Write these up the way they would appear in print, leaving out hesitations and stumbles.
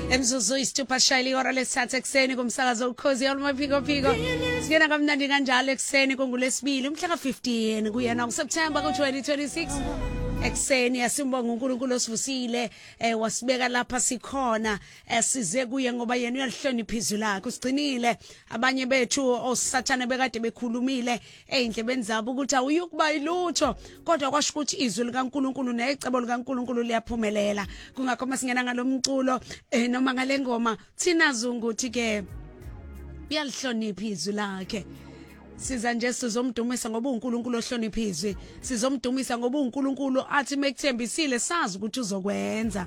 Emzuzu isithupha shayili ihora lesithathu ekseni kumsakazo ukhozi olumaphiko phiko. Singena kamnandi kanjalo ekseni kungulesibili umhla ka-15 kuyena uSeptember ku-2026. Ekseni asimbonga uNkulunkulu osivusile wasibeka lapha sikhona size kuye ngoba yena uyalihlonipha izwi lakhe usigcinile abanye bethu osathane bekade bekhulumile endlebeni zabo ukuthi awuyukuba ilutho kodwa kwasho ukuthi izwi likaNkulunkulu necebo likaNkulunkulu liyaphumelela kungakho masingena ngalomculo noma ngalengoma thina zungu uthi ke uyalihlonipha izwi lakhe. Siza nje sizomdumisa ngoba uNkulunkulu ohlonipha izwi sizomdumisa ngoba uNkulunkulu athi mekuthembisile sazi ukuthi uzokwenza.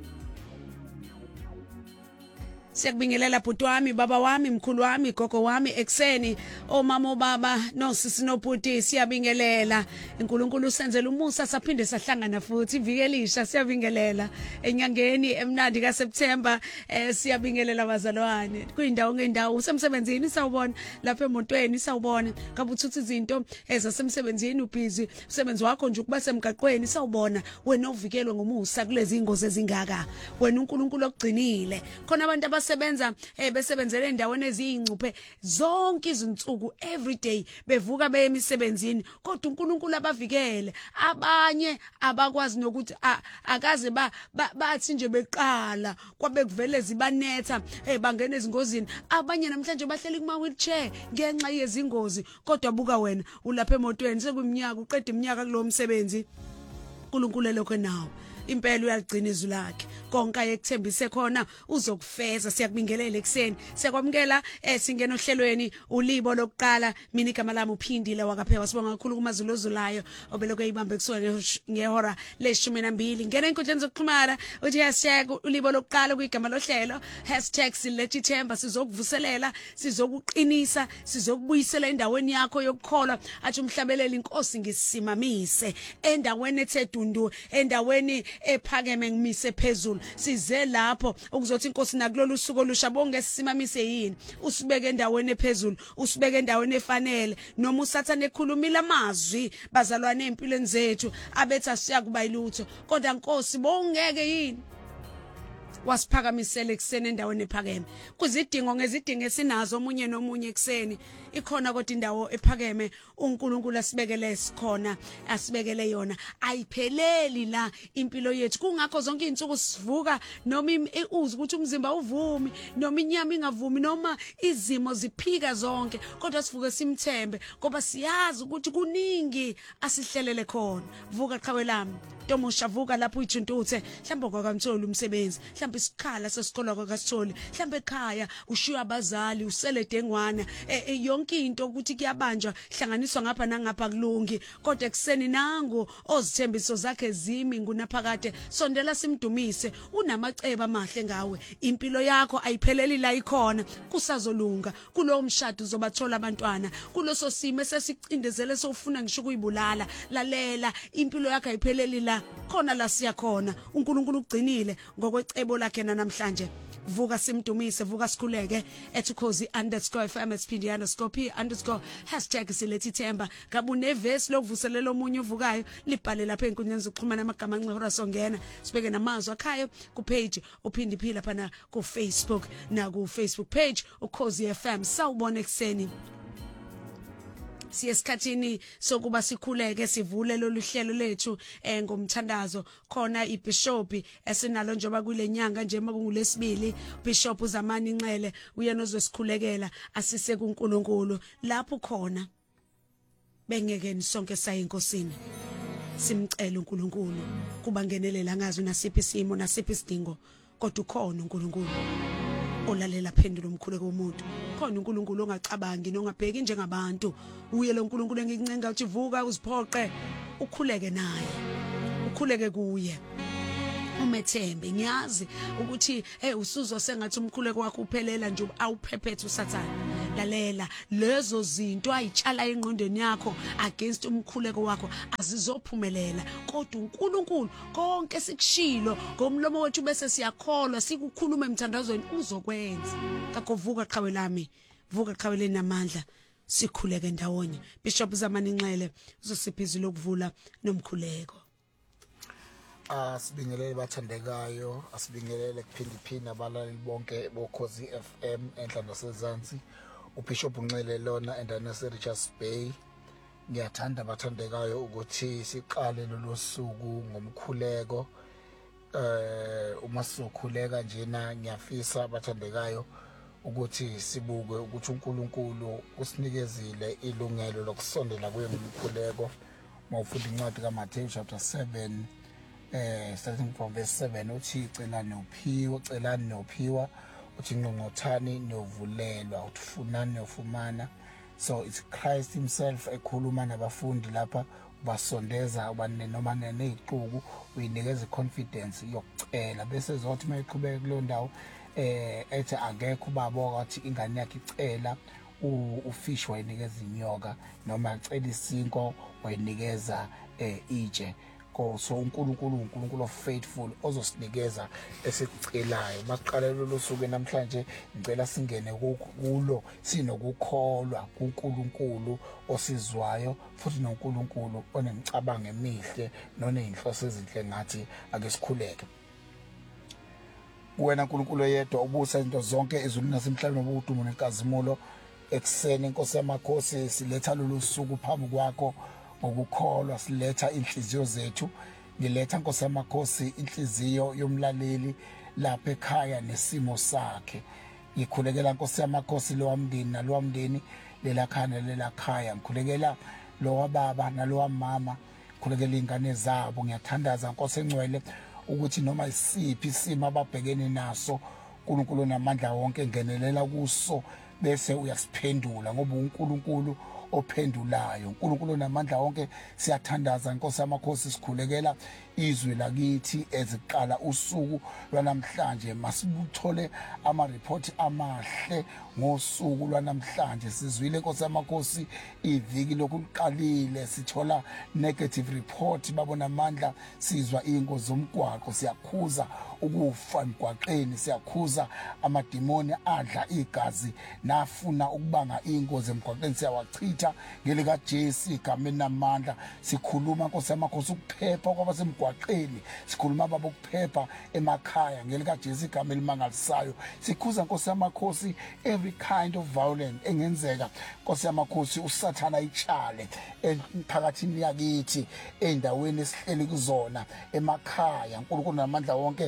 Siyakubingelela bhuti wami, baba wami, mkhulu wami, gogo wami ekseni, omama obaba nosisi nobhuti siyabingelela. uNkulunkulu usenzela umusa saphinde sahlangana futhi ivikelisha siyabingelela. Enyangeni emnandi kaSeptember siyabingelela bazalwane. Kuyindawo ngendawo usemsebenzini sawubona, lapha emotweni sawubona. Ngabe uthutha izinto ezasemsebenzini ubhizi, umsebenzi wakho nje ukuba semgaqweni sawubona. Wena uvikelwe ngomusa kulezi ingozi ezingaka. Wena uNkulunkulu okugcinile. Khona abantu abasebenza besebenzele endaweni eziyingcuphe zonke izinsuku everyday bevuka beye emisebenzini kodwa uNkulunkulu abavikele. Abanye abakwazi nokuthi akaze bathi nje beqala kwabe kuvele zibanetha bangena ezingozini. Abanye namhlanje bahleli kuma wheelchair ngenxa yezingozi kodwa buka wena ulapha emotweni sekuyiminyaka uqeda iminyaka kulo msebenzi. uNkulunkulu lokho nawo impela uyagcina izwi lakhe konke ayekuthembise khona uzokufeza. Siyakubingelela ekseni siyakwamukela singena ohlelweni ulibo lokuqala mina igama lami uphindile wakaphewa sibonga kakhulu kumaZulu ozulayo obeloko eyibambe kusuka ngehora le12 ngena enkundleni zokuxhumana uthi hashtag ulibo lokuqala kuyigama lohlelo #silethithemba sizokuvuselela sizokuqinisa sizokubuyisela endaweni yakho yokukholwa athi umhlabeleli inkosi ngisimamise endaweni ethedundu endaweni ephakeme ngimise phezulu size lapho ukuzothi inkosi nakulolu suku olusha bonke sisimamise yini usibeke endaweni ephezulu usibeke endaweni efanele noma usathane ekhulumile amazwi bazalwane empilweni zethu abetha siyakuba ilutho kodwa inkosi bongeke yini wasiphakamisela ekseni endaweni ephakeme kuzidingo ngezidingo esinazo omunye nomunye ekseni ikhona kodwa indawo ephakeme uNkulunkulu asibekele sikhona asibekele yona ayipheleli la impilo yethu kungakho zonke izinsuku sivuka noma uzi ukuthi umzimba uvumi noma inyama ingavumi noma izimo ziphika zonke kodwa sivuke simthembe ngoba siyazi ukuthi kuningi asihlelele khona. Vuka qhawe lami Tomusha vuka lapho uyithuntuthe mhlawumbe kwakamtholi umsebenzi mhlawumbe isikhala sesikolo kwakasitholi mhlawumbe ekhaya ushiya abazali usele dengwana yonke into ukuthi kuyabanjwa hlanganiswa ngapha nangapha kulungi kodwa ekseni nangu ozithembiso zakhe zimi ngunaphakade sondela simdumise unamacebo amahle ngawe impilo yakho ayipheleli la ikhona kusazolunga kulo mshado uzobathola abantwana kuloso simo esesicindezele sofuna ngisho kuyibulala lalela impilo yakho ayipheleli la khona la siyakhona uNkulunkulu ugcinile ngokwecebo lakhe namhlanje. Vuka simdumise vuka sikhuleke @ukhozi_FM @pd_p_ #silethithemba ngabu nevesi lokuvuselela omunye uvukayo libhale lapha enkundleni zokuxhumana amagama anxehora songena sibeke namazwi akhayo ku page uphindi phila phana ku Facebook na ku Facebook page ukhozi FM. Sawubona ekseni siyesikhathini sokuba sikhuleke sivule lolu hlelo lethu ngomthandazo khona ibishop esinalo njoba kule nyanga nje makungulesibili Bishop uZamani Ncele uyena ozosikhulekela asise kuNkulunkulu lapho khona bengeke sonke saye enkosini simcela uNkulunkulu kuba ngenelela ngazi nasiphi isimo nasiphi isidingo kodwa ukhona uNkulunkulu olalela phendula umkhuleko womuntu khona uNkulunkulu ongacabangi nongabheki njengabantu uye lo uNkulunkulu engikuncenga uthi vuka uziphoqe ukhuleke naye ukhuleke kuye umethembe ngiyazi ukuthi usuzwa sengathi umkhuleko wakho uphelela nje awuphephethe uSathane. Lalela lezo zinto ayitshala engqondweni yakho against umkhuleko wakho azizophumelela kodwa uNkulunkulu konke sikushilo ngomlomo wethu bese siyakholwa sikukhuluma emthandazweni uzokwenza. Ngakho vuka qhawe lami vuka qhaweleni namandla sikhuleke ndawonye. Bishop Zamani Ncele uzosipha izwi lokuvula nomkhuleko. Asibingelele bathandekayo, asibingelele kuphindiphinda abalaleli bonke bokhozi FM enhla nasezansi. uBishop Nxele lona endanase Richards Bay. Ngiyathanda bathandekayo ukuthi siqale lolu suku ngomkhuleko. Uma sizokhuleka njena ngiyafisa bathandekayo ukuthi sibuke ukuthi uNkulunkulu usinikezile ilungelo lokusondela kuye ngomkhuleko. Mawufunda incwadi kaMathewu chapter 7 starting from verse 7 uthi celani nophiwa uthi nqonqothani novulelwa uthi funani nofumana. So it's Christ himself ekhuluma nabafundi lapha basondeza noma neziquku uyinikeza confidence yokucela bese zothi mayiqhubeka kulo ndawo ethi akekho ubaba wathi ingane yakhe icela ufish wayinikeza inyoka noma acela isinko wayinikeza itshe. So uNkulunkulu of faithful ozosinikeza esikucelayo. Maqala lolu suku namhlanje ngicela singene kulo sinokukholwa kuNkulunkulu osizwayo futhi noNkulunkulu onemicabango emihle noneyinhloso ezinhle ngathi ake sikhuleke. Wena uNkulunkulu yedwa ubusa into zonke ezulwini nasemhlabeni obudumo nenkazimulo. Ekseni Nkosi yamakhosi siletha lolu suku phambi kwakho ngokukholwa siletha inhliziyo zethu. Ngiletha Nkosi yamakhosi inhliziyo yomlaleli lapha ekhaya nesimo sakhe. Ngikhulekela Nkosi yamakhosi lo wamndeni nalo wamndeni lelakhana lelakhaya. Ngikhulekela lo wababa nalo wamama. Ngikhulekela ingane zabo. Ngiyathandaza Nkosi engcwele ukuthi noma isiphi isimo ababhekene naso uNkulunkulu namandla wonke ngenelela kuso bese uyasiphendula ngoba uNkulunkulu ophendulayo. uNkulunkulu namandla wonke siyathandaza Nkosi yamakhosi sikhulekela izwi lakithi eziqala usuku lwanamhlanje. Masibuthole ama report amahle ngosuku lwanamhlanje. Sizwile Nkosi yamakhosi iviki lokuqalile sithola negative report babona amandla sizwa ingozi zomgwaqo. Siyakhuza ukufa emgwaqeni, siyakhuza amadimoni adla igazi nafuna ukubanga ingozi emgwaqeni siyawachitha ngelika Jesu igameni namandla. Sikhuluma Nkosi yamakhosi ukuphepha kwabasemgwaqeni, sikhuluma babo ukuphepha emakhaya ngelika Jesu igameni limangalisayo. Sikhuza Nkosi yamakhosi every kind of violence engenzeka Nkosi yamakhosi usathana ichale emphakathini yakithi endaweni esihleli kuzona emakhaya. uNkulunkulu namandla wonke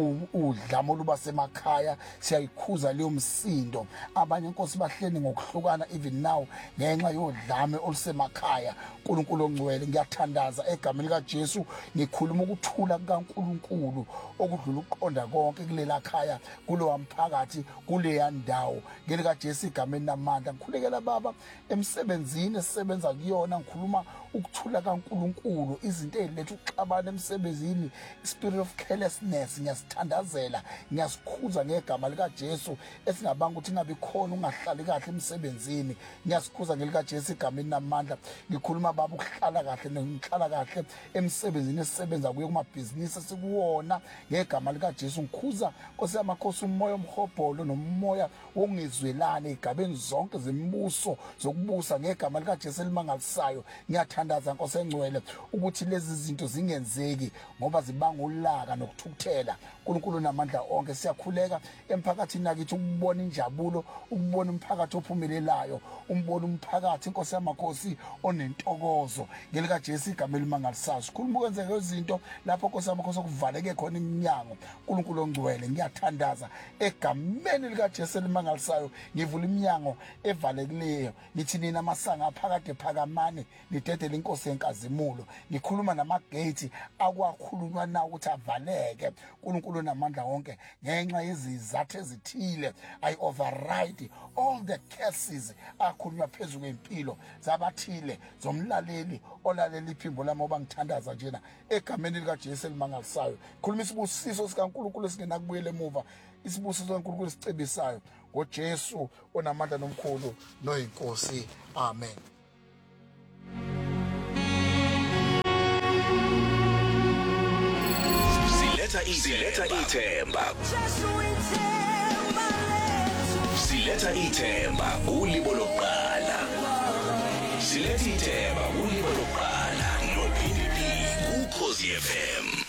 udlamo luba semakhaya siyayikhuza leyo msindo. Abanye Nkosi bahleni ngokuhlukana even now ngenxa yodlame olusemakhaya. uNkulunkulu ongcwele ngiyathandaza egameni lika Jesu ngikhuluma ukuthula kukaNkulunkulu okudlula uqonda konke kulela khaya kulo mphakathi kuleya ndawo ngelika Jesu igameni namandla. Ngikhulekela baba emsebenzini esisebenza kuyona. Ngikhuluma ukuthula kaNkulunkulu izinto eziletha uxabana emsebenzini spirit of carelessness ngiyasithandazela ngiyasikhuza ngegama lika Jesu esingabanga ukuthi ngabe khona ungahlali kahle emsebenzini. Ngiyasikhuza ngelika Jesu igameni namandla. Ngikhuluma baba ukuhlala kahle nokuhlala kahle emsebenzini esisebenza kuye kumabhizinisi esikuwona ngegama lika Jesu. Ngikhuza Nkosi yamakhosi umoya omhobholo nomoya wongezwelane ezigabeni zonke zembuso zokubusa ngegama lika Jesu elimangalisayo. Ngiyathandaza Nkosi engcwele ukuthi lezi zinto zingenzeki ngoba zibanga ulaka nokuthukuthela. uNkulunkulu namandla onke siyakhuleka emphakathini yakithi ukubona injabulo, ukubona umphakathi ophumelelayo, umbona umphakathi Nkosi yamakhosi onentokozo ngelika Jesu igama elimangalisayo. Sikhuluma ukwenzeka izinto lapho Nkosi yamakhosi okuvaleke khona iminyango. uNkulunkulu ongcwele ngiyathandaza egameni lika Jesu elimangalisayo ngivula iminyango evalekileyo. Nithi nina amasanga aphakade phakamane lidedele inkosi yenkazimulo. Ngikhuluma namagate akwakhulunywa nawo ukuthi avaleke. uNkulunkulu namandla wonke ngenxa yezizathu ezithile I override all the curses akhulunywa phezulu kwempilo zabathile zomlaleli olalela iphimbo lami obangithandaza njena egameni lika Jesu elimangalisayo. Khuluma isibusiso sikaNkulunkulu esingena kubuyela emuva, isibusiso sikaNkulunkulu esicebisayo ngoJesu onamandla nomkhulu noyinkosi. Amen. Siletha ithemba. Siletha ithemba ulibo lokuqala. Siletha ithemba ulibo lokuqala noPDP uKhosi FM.